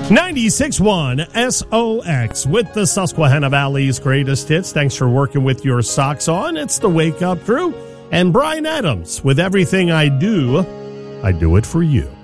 96.1 SOX with the Susquehanna Valley's greatest hits. Thanks for working with your socks on. It's the Wake Up Crew and Brian Adams with Everything I Do it for you.